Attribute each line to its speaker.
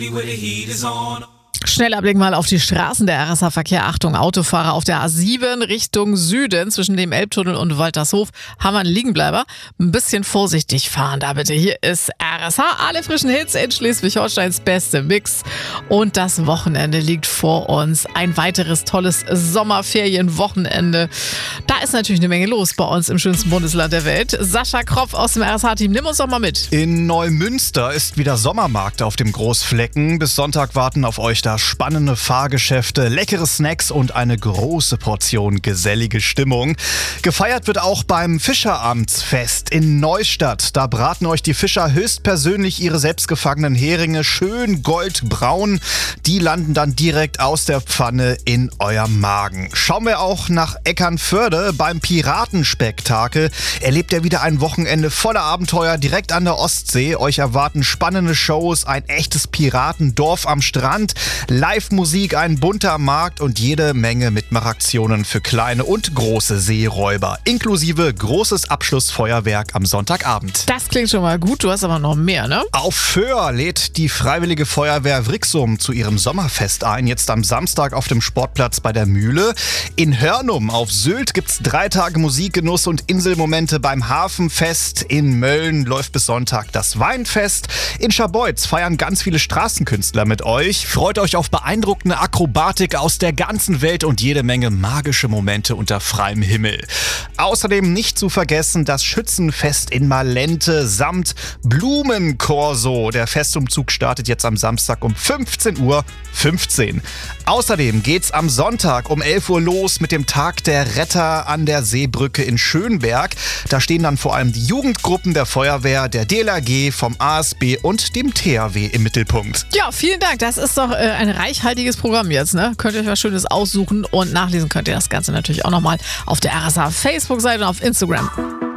Speaker 1: Schneller Blick mal auf die Straßen. Der RSA-Verkehr. Achtung, Autofahrer auf der A7 Richtung Süden zwischen dem Elbtunnel und Waltershof haben einen Liegenbleiber. Ein bisschen vorsichtig fahren da bitte. Hier ist RSA. Alle frischen Hits in Schleswig-Holsteins beste Mix. Und das Wochenende liegt vor uns. Ein weiteres tolles Sommerferienwochenende. Da ist natürlich eine Menge los bei uns im schönsten Bundesland der Welt. Sascha Kropf aus dem RSA-Team, nimm uns doch mal mit.
Speaker 2: In Neumünster ist wieder Sommermarkt auf dem Großflecken. Bis Sonntag warten auf euch da spannende Fahrgeschäfte, leckere Snacks und eine große Portion gesellige Stimmung. Gefeiert wird auch beim Fischeramtsfest in Neustadt. Da braten euch die Fischer höchstpersönlich ihre selbstgefangenen Heringe schön goldbraun. Die landen dann direkt aus der Pfanne in eurem Magen. Schauen wir auch nach Eckernförde. Beim Piratenspektakel erlebt ihr wieder ein Wochenende voller Abenteuer direkt an der Ostsee. Euch erwarten spannende Shows, ein echtes Piratendorf am Strand, Live-Musik, ein bunter Markt und jede Menge Mitmachaktionen für kleine und große Seeräuber, inklusive großes Abschlussfeuerwerk am Sonntagabend.
Speaker 1: Das klingt schon mal gut, du hast aber noch mehr, ne?
Speaker 2: Auf Föhr lädt die Freiwillige Feuerwehr Vrixum zu ihrem Sommerfest ein, jetzt am Samstag auf dem Sportplatz bei der Mühle. In Hörnum auf Sylt gibt's 3 Tage Musikgenuss und Inselmomente beim Hafenfest. In Mölln läuft bis Sonntag das Weinfest. In Scharbeutz feiern ganz viele Straßenkünstler mit euch. Freut euch auf beeindruckende Akrobatik aus der ganzen Welt und jede Menge magische Momente unter freiem Himmel. Außerdem nicht zu vergessen das Schützenfest in Malente samt Blumenkorso. Der Festumzug startet jetzt am Samstag um 15:15 Uhr. Außerdem geht's am Sonntag um 11 Uhr los mit dem Tag der Retter an der Seebrücke in Schönberg. Da stehen dann vor allem die Jugendgruppen der Feuerwehr, der DLRG, vom ASB und dem THW im Mittelpunkt.
Speaker 1: Ja, vielen Dank. Das ist doch ein reichhaltiges Programm jetzt, ne? Könnt ihr euch was Schönes aussuchen und nachlesen könnt ihr das Ganze natürlich auch nochmal auf der RSA Facebook-Seite und auf Instagram.